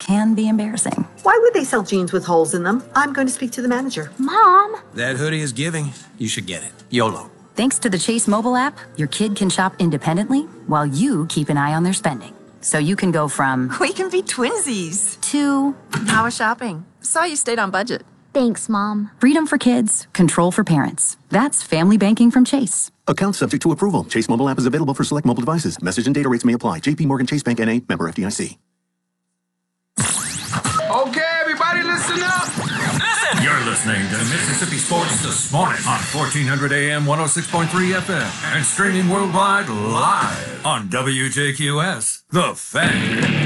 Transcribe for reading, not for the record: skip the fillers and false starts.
can be embarrassing. Why would they sell jeans with holes in them? I'm going to speak to the manager. Mom! That hoodie is giving. You should get it. YOLO. Thanks to the Chase mobile app, your kid can shop independently while you keep an eye on their spending. So you can go from We can be twinsies. to How was shopping? Saw you stayed on budget. Thanks, Mom. freedom for kids, control for parents. That's family banking from Chase. Account subject to approval. Chase mobile app is available for select mobile devices. Message and data rates may apply. JP Morgan Chase Bank N.A. Member FDIC. Okay, everybody, listen up. Listen! You're listening to Mississippi Sports This Morning on 1400 AM 106.3 FM and streaming worldwide live on WJQS. The Fan.